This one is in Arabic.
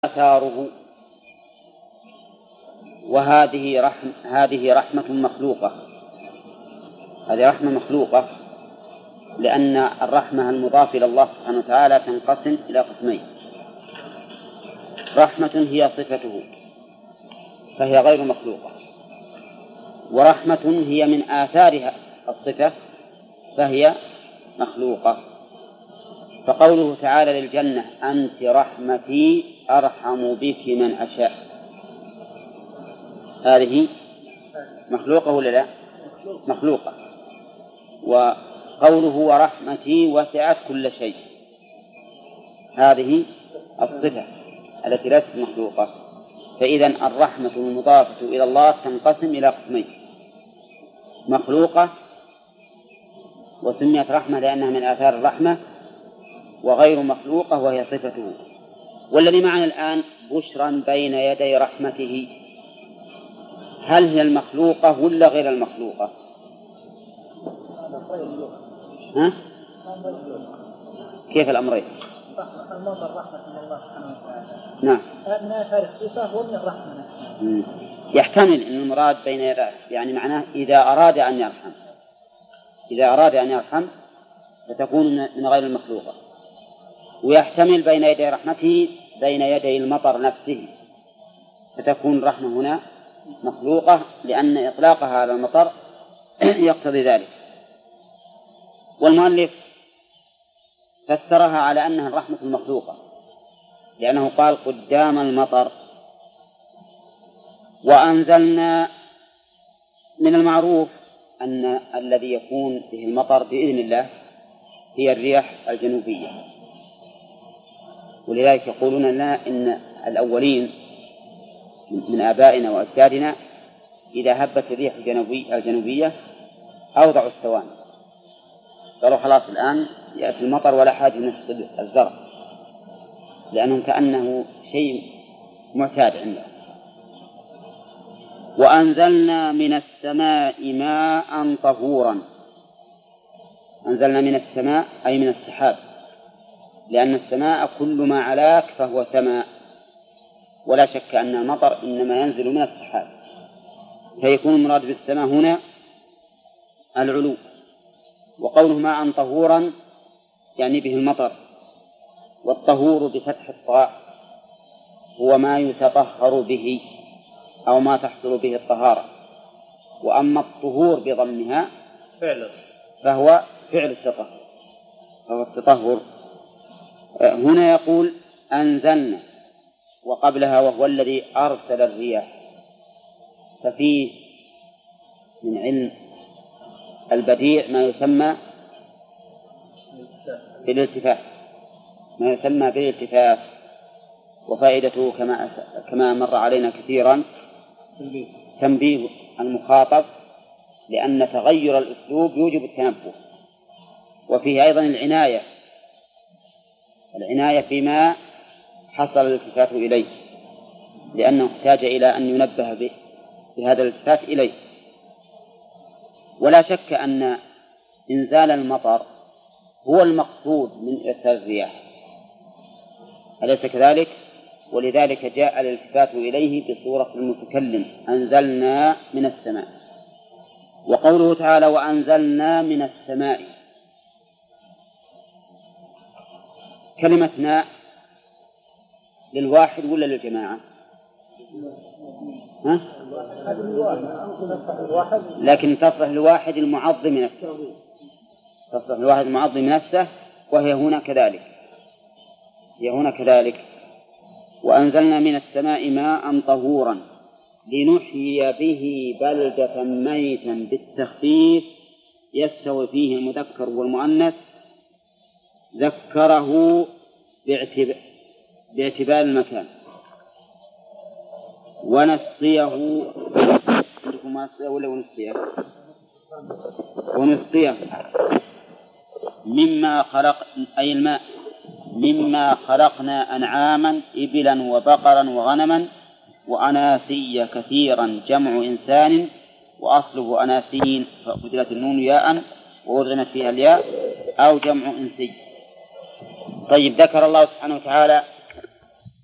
آثاره. هذه رحمة مخلوقة. هذه رحمة مخلوقة لأن الرحمة المضافة إلى الله سبحانه وتعالى تنقسم إلى قسمين: رحمة هي صفته فهي غير مخلوقة، ورحمة هي من آثارها الصفة فهي مخلوقة. فقوله تعالى للجنة: أنت رحمتي أرحم بك من أشاء، هذه مخلوقة ولا لا؟ مخلوقة. وقوله ورحمتي وسعت كل شيء، هذه الصفة التي ليست مخلوقة. فإذن الرحمة المضافة إلى الله تنقسم إلى قسمين: مخلوقة وسميت رحمة لأنها من آثار الرحمة، وغير مخلوقة وهي صفته. والذي معنا الآن بشرا بين يدي رحمته، هل هي المخلوقة ولا غير المخلوقة؟ ها؟ كيف الأمرين؟ المطر رحمة من الله سبحانه وتعالى. نعم. من آثار الصفة ومن الرحمة. يحتمل أن المراد بين يديه يعني معناه إذا أراد أن يرحم فتكون من غير المخلوقة، ويحتمل بين يدي رحمته بين يدي المطر نفسه فتكون الرحمة هنا مخلوقة، لأن إطلاقها على المطر يقتضي ذلك. والمؤلف فسرها على أنها الرحمة المخلوقة لأنه قال قدام المطر. وأنزلنا، من المعروف أن الذي يكون به المطر بإذن الله هي الرياح الجنوبية، ولذلك يقولون لنا إن الأولين من آبائنا وأجدادنا إذا هبت الرياح الجنوبية أوضعوا السوان، قالوا خلاص الآن يأتي المطر ولا حاجة نسقي الزرع، لأنه كأنه شيء معتاد عنده. وأنزلنا من السماء ماء طهورا. أنزلنا من السماء أي من السحاب، لأن السماء كل ما علاك فهو سماء، ولا شك أن المطر إنما ينزل من السحاب، فيكون المراد بالسماء هنا العلو. وقوله ماء طهورا يعني به المطر، والطهور بفتح الطاء هو ما يتطهر به أو ما تحصل به الطهارة، وأما الطهور بضمها فهو فعل التطهر، فهو التطهر. هنا يقول أنزلنا، وقبلها وهو الذي أرسل الرياح، ففيه من علم البديع ما يسمى بالالتفاف، وفائدته كما مر علينا كثيرا تنبيه المخاطب، لأن تغير الأسلوب يوجب التنبه. وفيه أيضا العناية فيما حصل الالتفات إليه، لأنه احتاج إلى أن ينبه بهذا الالتفات إليه. ولا شك أن إنزال المطر هو المقصود من إرسال الرياح، أليس كذلك؟ ولذلك جاء الالتفات إليه بصورة المتكلم: أنزلنا من السماء. وقوله تعالى وأنزلنا من السماء، كلمة ماء للواحد ولا للجماعة؟ ها؟ لكن تصلح للواحد المعظم نفسه، تصلح للواحد المعظم نفسه، وهي هنا كذلك. وأنزلنا من السماء ماء طهورا لنحيي به بلدة ميتا بالتخفيف يستوي فيه المذكر والمؤنث، ذكره باعتبار المكان، ونسقيه مما خلق، أي الماء، مما خلقنا أنعاما إبلا وبقرا وغنما وأناسيا كثيرا جمع إنسان، وأصله أناسين فأبدلت النون ياء وأدغمت فيها الياء، أو جمع إنسي. طيب، ذكر الله سبحانه وتعالى